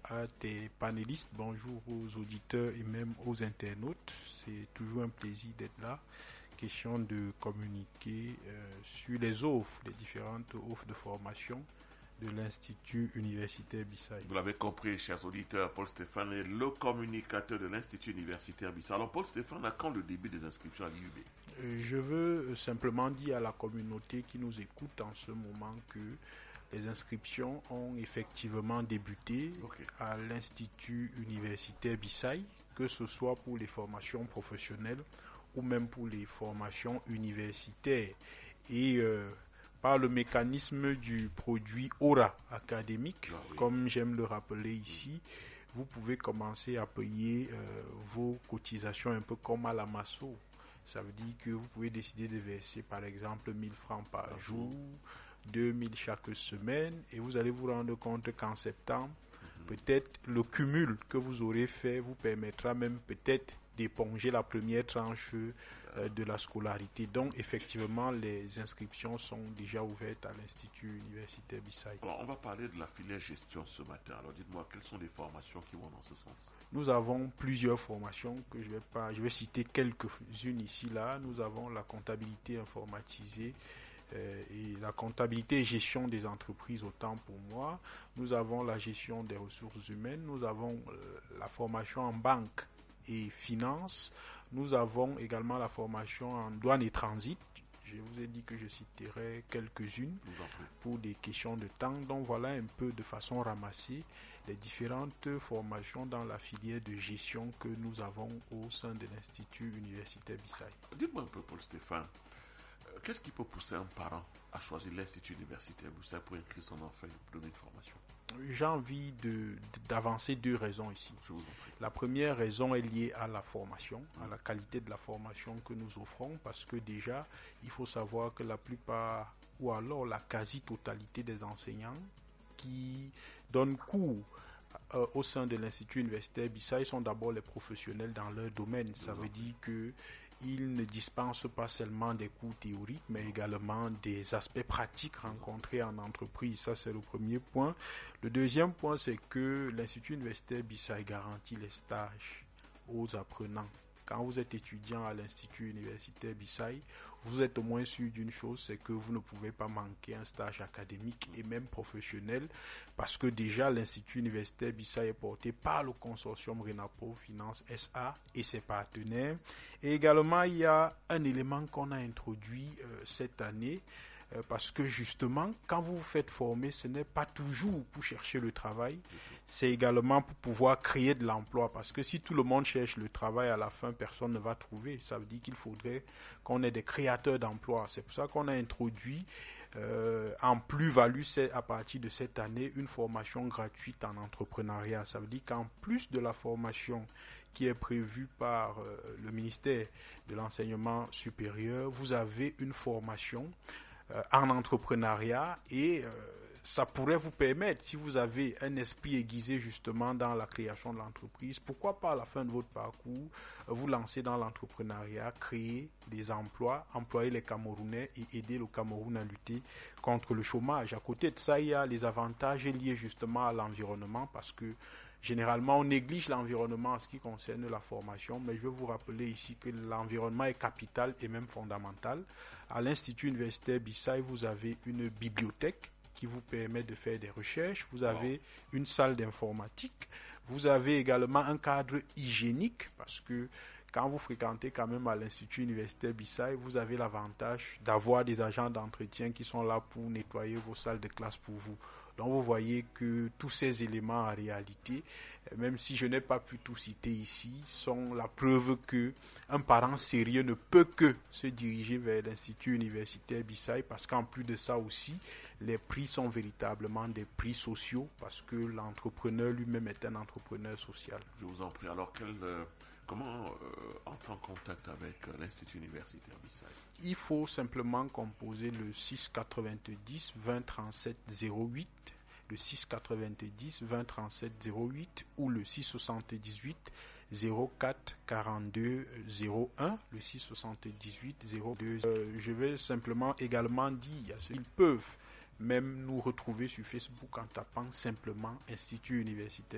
à tes panélistes, bonjour aux auditeurs et même aux internautes. C'est toujours un plaisir d'être là. Question de communiquer sur les offres, les différentes offres de formation de l'Institut universitaire Bissaï. Vous l'avez compris, chers auditeurs, Paul Stéphane est le communicateur de l'Institut universitaire Bissaï. Alors, Paul Stéphane, à quand le début des inscriptions à l'IUB? Je veux simplement dire à la communauté qui nous écoute en ce moment que les inscriptions ont effectivement débuté à l'Institut universitaire Bissaï, que ce soit pour les formations professionnelles ou même pour les formations universitaires. Et par le mécanisme du produit Aura académique, comme j'aime le rappeler ici, vous pouvez commencer à payer vos cotisations un peu comme à la Masso. Ça veut dire que vous pouvez décider de verser par exemple 1000 francs par jour, 2000 chaque semaine, et vous allez vous rendre compte qu'en septembre, peut-être le cumul que vous aurez fait vous permettra même peut-être d'éponger la première tranche de la scolarité. Donc effectivement, les inscriptions sont déjà ouvertes à l'Institut universitaire Bissaï. Alors, on va parler de la filière gestion ce matin. Alors dites-moi, quelles sont les formations qui vont dans ce sens? Nous avons plusieurs formations que je vais citer quelques-unes ici là. Nous avons la comptabilité informatisée et la comptabilité et gestion des entreprises, autant pour moi. Nous avons la gestion des ressources humaines. Nous avons la formation en banque et finance. Nous avons également la formation en douane et transit. Je vous ai dit que je citerai quelques-unes pour des questions de temps. Donc voilà un peu de façon ramassée les différentes formations dans la filière de gestion que nous avons au sein de l'Institut universitaire Bissaï. Dites-moi un peu, Paul Stéphane, qu'est-ce qui peut pousser un parent à choisir l'Institut universitaire Bissaï pour inscrire son enfant et pour donner une formation? J'ai envie d'avancer deux raisons ici. La première raison est liée à la formation, à la qualité de la formation que nous offrons, parce que déjà, il faut savoir que la plupart, ou alors la quasi-totalité des enseignants qui donnent cours au sein de l'Institut universitaire Bissaï sont d'abord les professionnels dans leur domaine. Ça veut dire que ils ne dispensent pas seulement des cours théoriques, mais également des aspects pratiques rencontrés en entreprise. Ça, c'est le premier point. Le deuxième point, c'est que l'Institut universitaire Bissaï garantit les stages aux apprenants. Quand vous êtes étudiant à l'Institut universitaire Bissaï, vous êtes au moins sûr d'une chose, c'est que vous ne pouvez pas manquer un stage académique et même professionnel, parce que déjà l'Institut universitaire Bissaï est porté par le consortium Renapo Finance SA et ses partenaires. Et également, il y a un élément qu'on a introduit cette année, parce que justement, quand vous vous faites former, ce n'est pas toujours pour chercher le travail, c'est également pour pouvoir créer de l'emploi. Parce que si tout le monde cherche le travail, à la fin, personne ne va trouver. Ça veut dire qu'il faudrait qu'on ait des créateurs d'emplois. C'est pour ça qu'on a introduit en plus-value, c'est à partir de cette année, une formation gratuite en entrepreneuriat. Ça veut dire qu'en plus de la formation qui est prévue par le ministère de l'Enseignement supérieur, vous avez une formation en entrepreneuriat et ça pourrait vous permettre, si vous avez un esprit aiguisé justement dans la création de l'entreprise, pourquoi pas à la fin de votre parcours vous lancer dans l'entrepreneuriat, créer des emplois, employer les Camerounais et aider le Cameroun à lutter contre le chômage. À côté de ça, il y a les avantages liés justement à l'environnement, parce que généralement, on néglige l'environnement en ce qui concerne la formation, mais je veux vous rappeler ici que l'environnement est capital et même fondamental. À l'Institut universitaire Bissaï, vous avez une bibliothèque qui vous permet de faire des recherches, vous avez une salle d'informatique, vous avez également un cadre hygiénique, parce que quand vous fréquentez quand même à l'Institut universitaire Bissaï, vous avez l'avantage d'avoir des agents d'entretien qui sont là pour nettoyer vos salles de classe pour vous. Donc vous voyez que tous ces éléments en réalité, même si je n'ai pas pu tout citer ici, sont la preuve que un parent sérieux ne peut que se diriger vers l'Institut universitaire Bissaï, parce qu'en plus de ça aussi, les prix sont véritablement des prix sociaux, parce que l'entrepreneur lui-même est un entrepreneur social. Je vous en prie. Alors comment entrer en contact avec l'Institut universitaire Bissaï? Il faut simplement composer le 690 20 37 08, le 690 20 37 08 ou le 678 04 42 01, le 678 02. Je vais simplement également dire à ceux qui peuvent même nous retrouver sur Facebook en tapant simplement Institut universitaire.